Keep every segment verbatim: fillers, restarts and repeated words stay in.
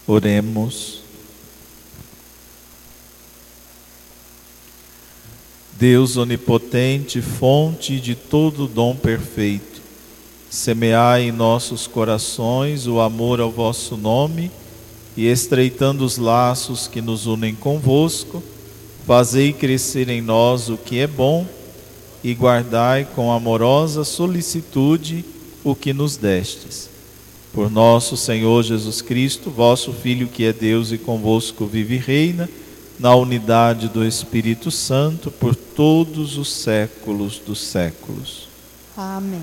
Oremos. Deus onipotente, fonte de todo dom perfeito, semeai em nossos corações o amor ao vosso nome e, estreitando os laços que nos unem convosco, fazei crescer em nós o que é bom e guardai com amorosa solicitude o que nos destes. Por nosso Senhor Jesus Cristo, vosso Filho, que é Deus e convosco vive e reina, na unidade do Espírito Santo, por todos os séculos dos séculos. Amém.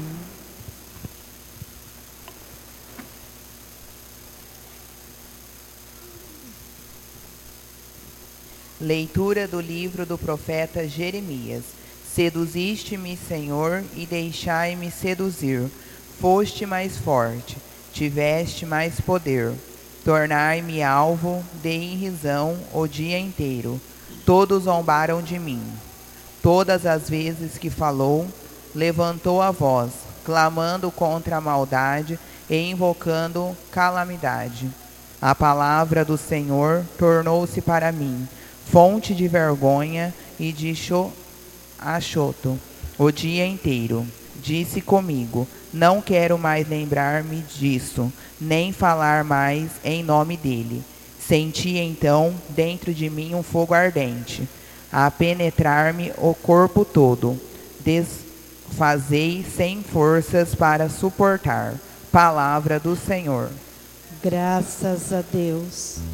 Leitura do livro do profeta Jeremias. Seduziste-me, Senhor, e deixai-me seduzir. Foste mais forte, tiveste mais poder. Tornai-me alvo de irrisão o dia inteiro. Todos zombaram de mim. Todas as vezes que falou, levantou a voz, clamando contra a maldade e invocando calamidade. A palavra do Senhor tornou-se para mim fonte de vergonha e de achoto o dia inteiro. Disse comigo: não quero mais lembrar-me disso, nem falar mais em nome dele. Senti então dentro de mim um fogo ardente, a penetrar-me o corpo todo. Desfazei sem forças para suportar. Palavra do Senhor. Graças a Deus.